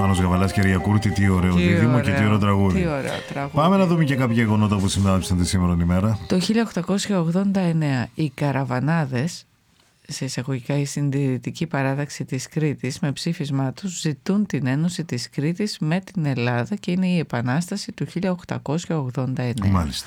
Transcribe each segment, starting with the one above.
Πάνος Γαβαλάς και Ρία Κούρτη, τι ωραίο δίδυμο και τι ωραίο τραγούδι. Τι ωραίο τραγούδι. Πάμε να δούμε και κάποια γεγονότα που συνάδεψαν τη σήμερα ημέρα. Το 1889 οι καραβανάδες, σε εισαγωγικά η συντηρητική παράταξη της Κρήτης, με ψήφισμά τους ζητούν την ένωση της Κρήτης με την Ελλάδα και είναι η Επανάσταση του 1889. Μάλιστα.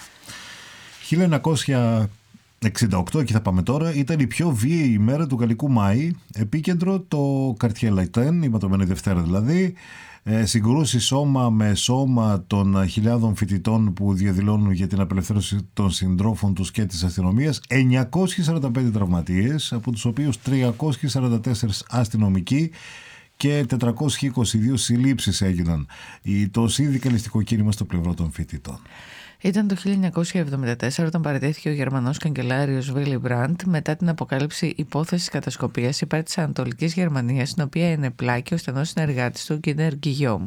1968, εκεί θα πάμε τώρα, ήταν η πιο βίαιη ημέρα του Γαλλικού Μάη. Επίκεντρο το Quartier Latin, η ματωμένη Δευτέρα δηλαδή. Συγκρούσει σώμα με σώμα των χιλιάδων φοιτητών που διαδηλώνουν για την απελευθέρωση των συντρόφων τους και της αστυνομίας. 945 τραυματίες, από τους οποίους 344 αστυνομικοί και 422 συλλήψεις έγιναν. Το συνδικαλιστικό κίνημα στο πλευρό των φοιτητών. Ήταν το 1974 όταν παραιτήθηκε ο Γερμανός καγκελάριος Βίλι Μπραντ μετά την αποκάλυψη υπόθεσης κατασκοπίας υπέρ της Ανατολικής Γερμανίας, στην οποία ενεπλάκη ο στενός συνεργάτης του Γκίνερ Γκιγιόμ.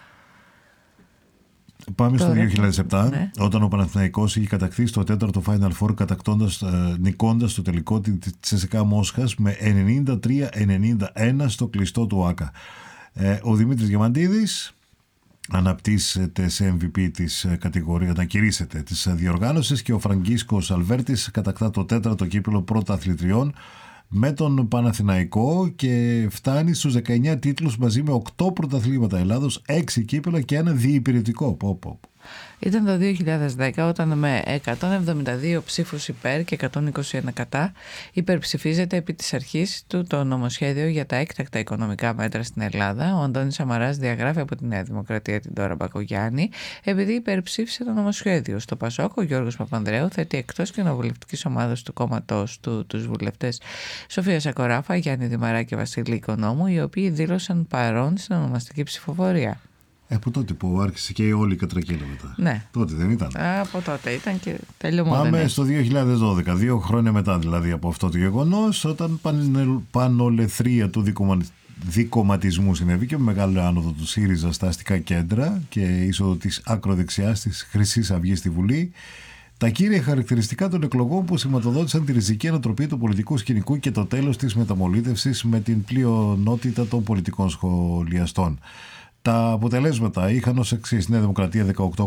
Πάμε Τώρα, στο 2007, ναι. Όταν ο Παναθηναϊκός είχε κατακτήσει το 4ο Final Four, νικώντας το τελικό της CSKA Μόσχας με 93-91 στο κλειστό του ΆΚΑ. Ο Δημήτρης Διαμαντίδης αναπτύσσεται σε MVP της κατηγορίας, να κηρύσσεται της διοργάνωσης, και ο Φραγκίσκος Αλβέρτης κατακτά το 4ο κύπελλο πρωταθλητριών με τον Παναθηναϊκό και φτάνει στους 19 τίτλους μαζί με 8 πρωταθλήματα Ελλάδος, 6 κύπελλα και ένα διυπηρετικό. Ήταν το 2010 όταν με 172 ψήφους υπέρ και 121 κατά υπερψηφίζεται επί της αρχής του το νομοσχέδιο για τα έκτακτα οικονομικά μέτρα στην Ελλάδα. Ο Αντώνης Σαμαράς διαγράφει από τη Νέα Δημοκρατία την Ντόρα Μπακογιάννη επειδή υπερψήφισε το νομοσχέδιο. Στο Πασόκ ο Γιώργος Παπανδρέου θέτει εκτός κοινοβουλευτικής ομάδας του κόμματός του τους βουλευτές Σοφία Σακοράφα, Γιάννη Δημαρά και Βασίλη Οικονόμου, οι οποίοι δήλωσαν παρόν στην ονομαστική ψηφοφορία. Από τότε που άρχισε και όλη η κατρακύλα μετά. Ναι. Τότε δεν ήταν. Από τότε ήταν και τελειωμό. Πάμε στο 2012, 2 χρόνια μετά δηλαδή από αυτό το γεγονός, όταν πανολεθρία του δικομματισμού συνέβη και με μεγάλο άνοδο του ΣΥΡΙΖΑ στα αστικά κέντρα και είσοδο της ακροδεξιάς της Χρυσής Αυγής στη Βουλή. Τα κύρια χαρακτηριστικά των εκλογών που σηματοδότησαν τη ριζική ανατροπή του πολιτικού σκηνικού και το τέλος της μεταμολύτευσης με την πλειονότητα των πολιτικών σχολιαστών. Τα αποτελέσματα είχαν ως εξής: Νέα Δημοκρατία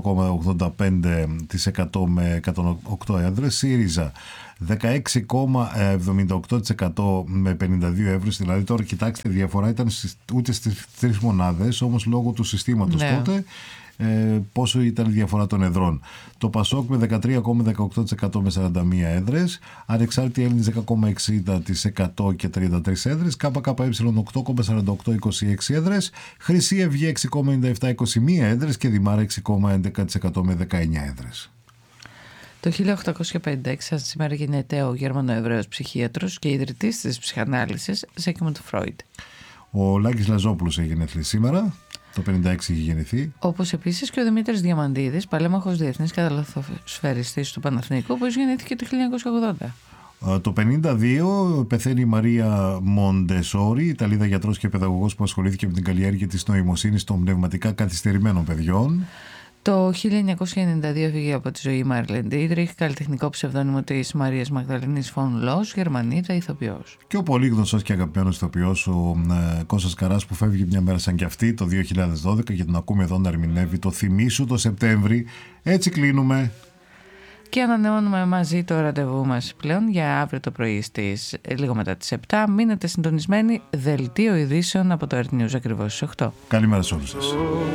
18,85% με 108 έδρες, ΣΥΡΙΖΑ 16,78% με 52 έδρες. Δηλαδή τώρα κοιτάξτε, η διαφορά ήταν ούτε στις 3 μονάδες, όμως λόγω του συστήματος τότε πόσο ήταν η διαφορά των εδρών. Το Πασόκ με 13,18% με 41 έδρες, Ανεξάρτητοι Έλληνες 10,60% και 33 έδρες, ΚΚΕ 8,48-26 έδρες, Χρυσή Αυγή 6,97-21 έδρες και Δημάρα 6,11% με 19 έδρες. Το 1856 σήμερα γεννιέται ο Γερμανοεβραίος ψυχίατρος και ιδρυτής της ψυχανάλυσης Ζίγμουντ Φρόιντ. Ο Λάκης Λαζόπουλος έχει γενέθλια σήμερα. Το 1956 είχε γεννηθεί. Όπως επίσης και ο Δημήτρης Διαμαντίδης, παλέμαχος διεθνής καταλαθοσφαιριστής του Παναθηναϊκού, που γεννήθηκε το 1980. Το 1952 πεθαίνει η Μαρία Μοντεσόρι, Ιταλίδα γιατρός και παιδαγωγός που ασχολήθηκε με την καλλιέργεια της νοημοσύνης των πνευματικά καθυστερημένων παιδιών. Το 1992 φύγει από τη ζωή η Μάρλεν Ντίτριχ, καλλιτεχνικό ψευδόνυμο της Μαρίας Μαγδαληνής Φον Λος, Γερμανίδα ηθοποιός. Και ο πολύ γνωστός και αγαπημένος ηθοποιός, ο Κώστας Καράς, που φεύγει μια μέρα σαν κι αυτή το 2012 και τον ακούμε εδώ να ερμηνεύει το «Θυμήσου» το Σεπτέμβρη. Έτσι κλείνουμε. Και ανανεώνουμε μαζί το ραντεβού μας πλέον για αύριο το πρωί στις λίγο μετά τις 7. Μείνετε συντονισμένοι, δελτίο ειδήσεων από το Earth News ακριβώς στις 8. Καλημέρα σε όλους σας.